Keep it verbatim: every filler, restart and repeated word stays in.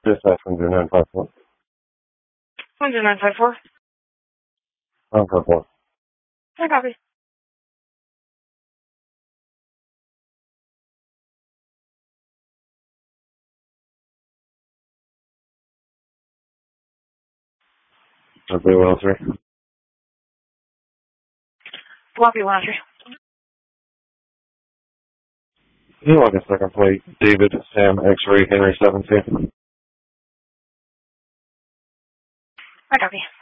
Dispatch one zero nine five four. one zero nine five four. nine five four. I copy. Okay, one oh three. Floppy one oh three. Can you log a second plate? David, Sam, X-ray, Henry seventeen. I copy.